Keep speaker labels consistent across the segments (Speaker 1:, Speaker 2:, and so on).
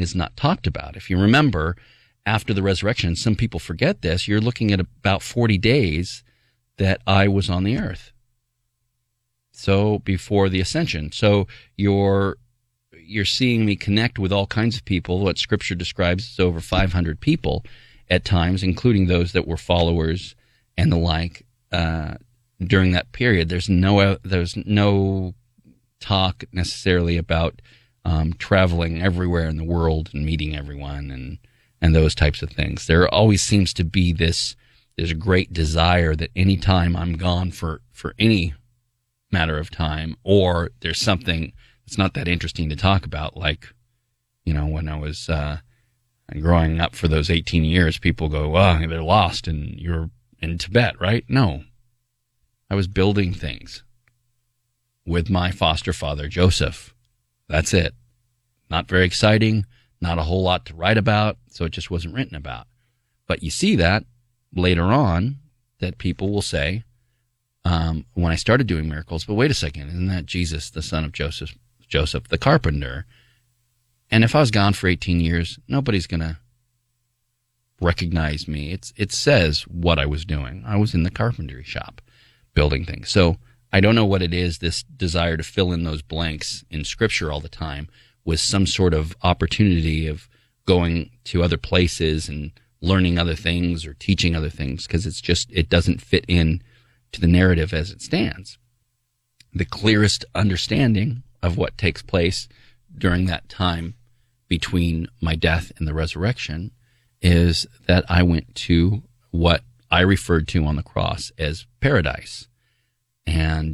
Speaker 1: and is not talked about. If you remember, after the resurrection, some people forget this, you're looking at about 40 days that I was on the earth. So before the ascension. So you're seeing me connect with all kinds of people. What Scripture describes as over 500 people at times, including those that were followers and the like, during that period. There's no talk necessarily about traveling everywhere in the world and meeting everyone and those types of things. There always seems to be there's a great desire that any time I'm gone for any matter of time, or there's something that's not that interesting to talk about, like, when I was growing up for those 18 years, people go, well, they're lost and you're in Tibet, right? No. I was building things with my foster father, Joseph. That's it. Not very exciting, not a whole lot to write about, so it just wasn't written about. But you see that later on, that people will say, when I started doing miracles, but wait a second, isn't that Jesus, the son of Joseph the carpenter? And if I was gone for 18 years, nobody's going to recognize me. It says what I was doing. I was in the carpentry shop building things. So I don't know what it is, this desire to fill in those blanks in Scripture all the time with some sort of opportunity of going to other places and learning other things or teaching other things, because it doesn't fit in to the narrative as it stands. The clearest understanding of what takes place during that time between my death and the resurrection is that I went to what I referred to on the cross as paradise. And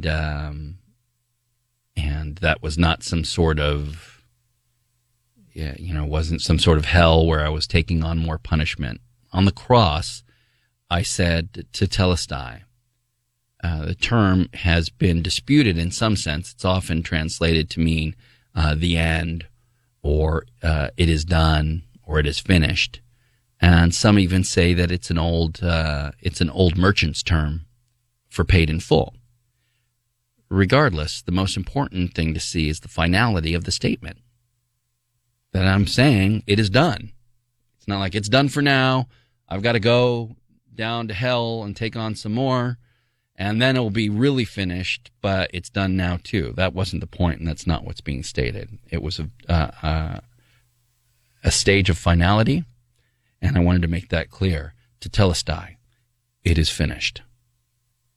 Speaker 1: that was not some sort of, wasn't some sort of hell where I was taking on more punishment. On the cross, I said tetelestai. The term has been disputed in some sense. It's often translated to mean the end, or it is done, or it is finished. And some even say that it's an old merchant's term for paid in full. Regardless, the most important thing to see is the finality of the statement. That I'm saying it is done. It's not like it's done for now. I've got to go down to hell and take on some more, and then it will be really finished, but it's done now too. That wasn't the point, and that's not what's being stated. It was a stage of finality, and I wanted to make that clear. Tetelestai, it is finished.